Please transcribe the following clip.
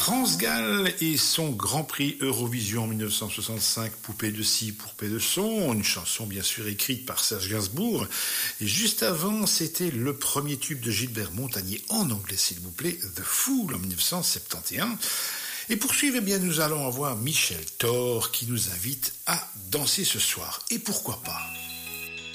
France Gall et son Grand Prix Eurovision en 1965, Poupée de scie, Poupée de son, une chanson bien sûr écrite par Serge Gainsbourg. Et juste avant, c'était le premier tube de Gilbert Montagnier en anglais s'il vous plaît, The Fool en 1971. Et pour suivre, eh bien, nous allons avoir Michel Thor qui nous invite à danser ce soir. Et pourquoi pas ?